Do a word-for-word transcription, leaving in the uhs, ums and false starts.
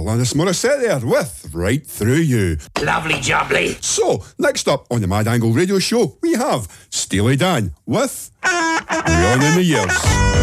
Alanis Morissette there with Right Through You. Lovely jubbly. So, next up on the Mad Angle Radio Show, we have Steely Dan with Beyond in the Years.